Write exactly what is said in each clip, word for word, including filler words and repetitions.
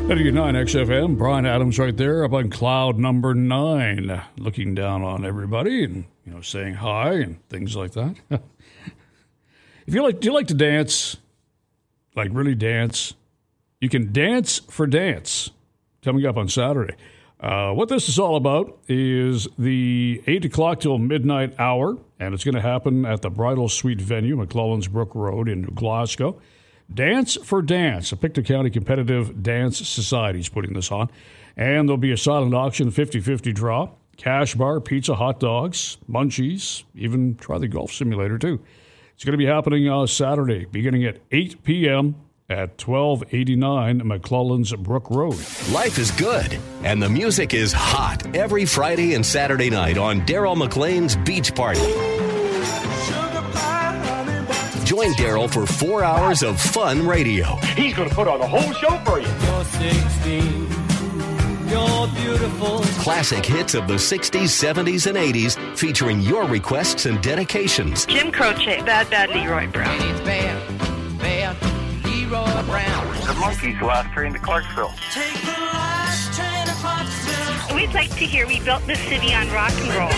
ninety-nine X F M, Brian Adams right there up on cloud number nine, looking down on everybody and, you know, saying hi and things like that. If you like, do you like to dance? Like really dance? You can dance for dance coming up on Saturday. Uh, what this is all about is the eight o'clock till midnight hour, and it's going to happen at the Bridal Suite venue, McClellan's Brook Road in Glasgow. Dance for Dance, a Pictou County Competitive Dance Society is putting this on. And there'll be a silent auction, fifty-fifty draw, cash bar, pizza, hot dogs, munchies, even try the golf simulator too. It's going to be happening uh, Saturday, beginning at eight p.m. at twelve eighty-nine McClellan's Brook Road. Life is good, and the music is hot every Friday and Saturday night on Daryl McLean's Beach Party. Join Daryl for four hours of fun radio. He's going to put on a whole show for you. You're sixteen. You're beautiful. Classic hits of the sixties, seventies, and eighties featuring your requests and dedications. Jim Croce, Bad Bad Leroy Brown. It's bad, bad Leroy Brown. The Monkees, the last train to Clarksville. Take the last train to Clarksville. We'd like to hear We Built This City on Rock and Roll.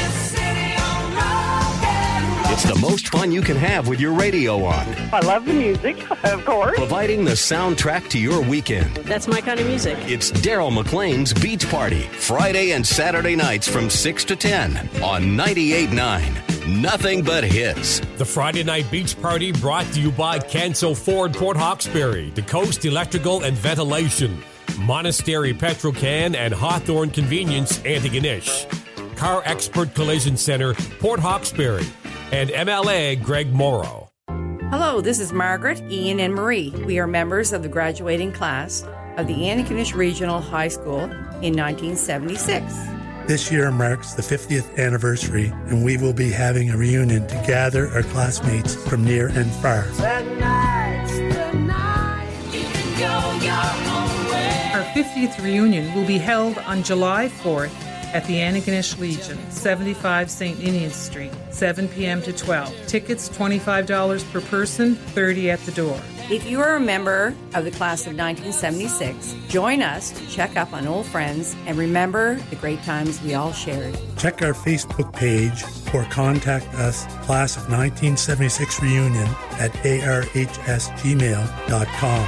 It's the most fun you can have with your radio on. I love the music, of course. Providing the soundtrack to your weekend. That's my kind of music. It's Daryl McLean's Beach Party, Friday and Saturday nights from six to ten on ninety-eight point nine. Nothing but hits. The Friday Night Beach Party brought to you by Canso Ford Port Hawkesbury, DeCoast Electrical and Ventilation, Monastery Petrocan, and Hawthorne Convenience, Antigonish, Car Expert Collision Center, Port Hawkesbury, and M L A Greg Morrow. Hello, this is Margaret, Ian, and Marie. We are members of the graduating class of the Antigonish Regional High School in nineteen seventy-six. This year marks the fiftieth anniversary, and we will be having a reunion to gather our classmates from near and far. Tonight's the night you can go your own way. Our fiftieth reunion will be held on July fourth at the Antigonish Legion, seventy-five Saint Ninian Street, seven p.m. to twelve. Tickets twenty-five dollars per person, thirty dollars at the door. If you are a member of the class of nineteen seventy-six, join us to check up on old friends and remember the great times we all shared. Check our Facebook page or contact us, Class of nineteen seventy-six Reunion at a r h s gmail dot com.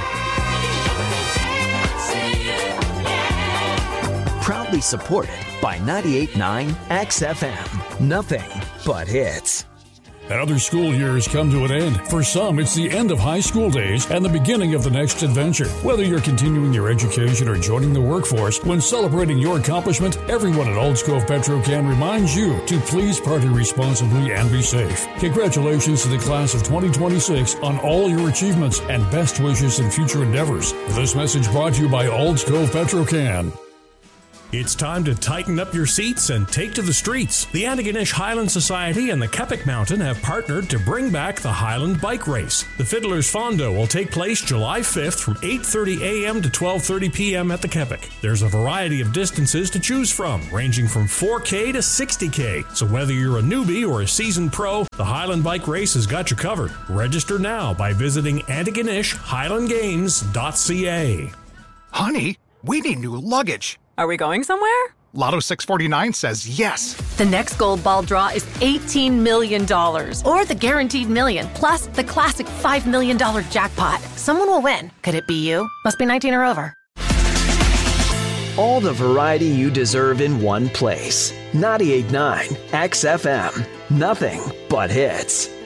Proudly supported by ninety-eight point nine X F M. Nothing but hits. That other school year has come to an end. For some, it's the end of high school days and the beginning of the next adventure. Whether you're continuing your education or joining the workforce, when celebrating your accomplishment, everyone at Olds Cove Petrocan reminds you to please party responsibly and be safe. Congratulations to the class of twenty twenty-six on all your achievements and best wishes in future endeavors. This message brought to you by Olds Cove Petrocan. It's time to tighten up your seats and take to the streets. The Antigonish Highland Society and the Kepik Mountain have partnered to bring back the Highland Bike Race. The Fiddler's Fondo will take place July fifth from eight thirty a.m. to twelve thirty p.m. at the Kepik. There's a variety of distances to choose from, ranging from four K to sixty K. So whether you're a newbie or a seasoned pro, the Highland Bike Race has got you covered. Register now by visiting antigonish highland games dot c a. Honey, we need new luggage. Are we going somewhere? Lotto six forty-nine says yes. The next gold ball draw is eighteen million dollars. Or the guaranteed million, plus the classic five million dollars jackpot. Someone will win. Could it be you? Must be nineteen or over. All the variety you deserve in one place. ninety-eight point nine X F M. Nothing but hits.